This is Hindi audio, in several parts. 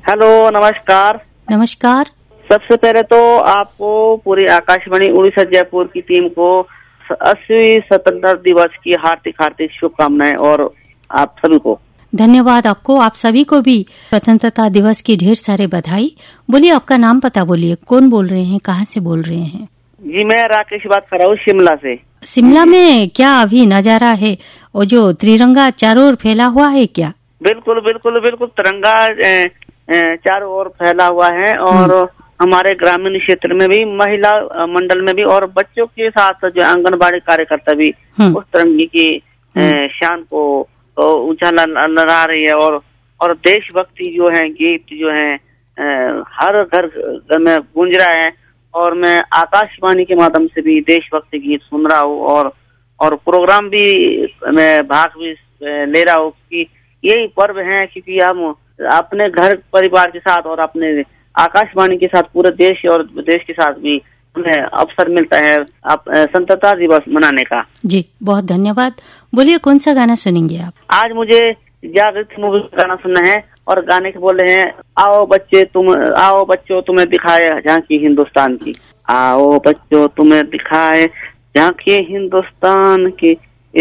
हेलो, नमस्कार। नमस्कार। सबसे पहले तो आपको पूरी आकाशवाणी उड़ीसा जयपुर की टीम को 80वीं स्वतंत्रता दिवस की हार्दिक हार्दिक शुभकामनाएं और आप सभी को धन्यवाद। आपको, आप सभी को भी स्वतंत्रता दिवस की ढेर सारे बधाई। बोलिए, आपका नाम पता बोलिए, कौन बोल रहे हैं, कहाँ से बोल रहे हैं? जी, मैं राकेश बात कर रहा हूँ शिमला से। शिमला में क्या अभी नजारा है? वो जो त्रिरंगा चारों ओर फैला हुआ है क्या? बिल्कुल बिल्कुल बिल्कुल, तिरंगा चारों ओर फैला हुआ है और हमारे ग्रामीण क्षेत्र में भी, महिला मंडल में भी और बच्चों के साथ जो आंगनबाड़ी कार्यकर्ता भी उस तिरंगे की शान को ऊंचा लहरा रही है और देशभक्ति जो है गीत जो है हर घर में गूंज रहा है और मैं आकाशवाणी के माध्यम से भी देशभक्ति गीत सुन रहा हूँ और प्रोग्राम भी मैं भाग भी ले रहा हूँ कि यही पर्व है, क्योंकि हम अपने घर परिवार के साथ और अपने आकाशवाणी के साथ पूरे देश और विदेश के साथ भी हमें अवसर मिलता है स्वतंत्रता दिवस मनाने का। जी, बहुत धन्यवाद। बोलिए, कौन सा गाना सुनेंगे आप? आज मुझे जागृति मूवी का गाना सुनना है और गाने के बोल रहे हैं, आओ बच्चों तुम्हें दिखाए झांकी हिंदुस्तान की। आओ बच्चों तुम्हें दिखाए झांकी हिंदुस्तान की।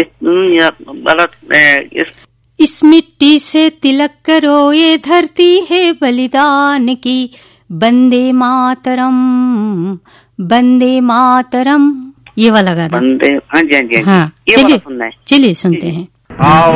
इस मिट्टी से तिलक करो, ये धरती है बलिदान की। वंदे मातरम, वंदे मातरम, ये वाला गाना। वंदे, हाँ जी हाँ जी हाँ, ये वाला सुनना है। चलिए सुनते हैं। आओ